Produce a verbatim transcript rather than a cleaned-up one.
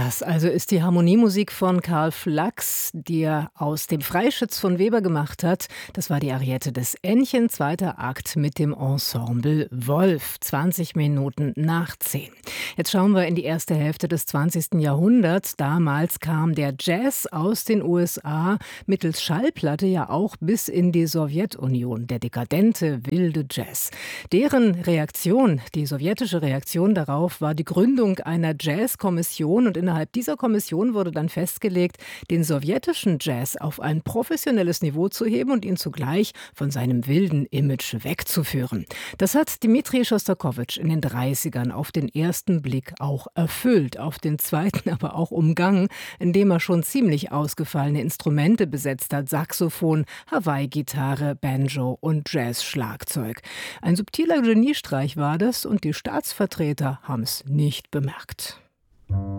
Das also ist die Harmoniemusik von Karl Flachs, die er aus dem Freischütz von Weber gemacht hat. Das war die Ariette des Ännchen, zweiter Akt mit dem Ensemble Wolf. zwanzig Minuten nach zehn. Jetzt schauen wir in die erste Hälfte des zwanzigsten Jahrhunderts. Damals kam der Jazz aus den U S A mittels Schallplatte ja auch bis in die Sowjetunion. Der dekadente, wilde Jazz. Deren Reaktion, die sowjetische Reaktion darauf, war die Gründung einer Jazzkommission. Und innerhalb dieser Kommission wurde dann festgelegt, den sowjetischen Jazz auf ein professionelles Niveau zu heben und ihn zugleich von seinem wilden Image wegzuführen. Das hat Dmitri Schostakowitsch in den dreißigern auf den ersten Blick auch erfüllt, auf den zweiten aber auch umgangen, indem er schon ziemlich ausgefallene Instrumente besetzt hat: Saxophon, Hawaii-Gitarre, Banjo und Jazz-Schlagzeug. Ein subtiler Geniestreich war das und die Staatsvertreter haben es nicht bemerkt.